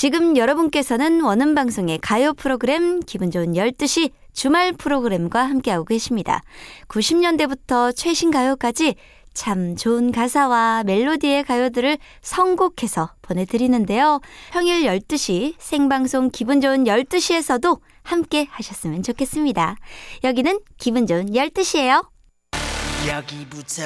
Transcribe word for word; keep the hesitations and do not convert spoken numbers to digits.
지금 여러분께서는 원음방송의 가요 프로그램 기분 좋은 열두 시 주말 프로그램과 함께하고 계십니다. 구십 년대부터 최신 가요까지 참 좋은 가사와 멜로디의 가요들을 선곡해서 보내드리는데요. 평일 열두 시 생방송 기분 좋은 열두 시에서도 함께 하셨으면 좋겠습니다. 여기는 기분 좋은 열두 시예요. 여기부터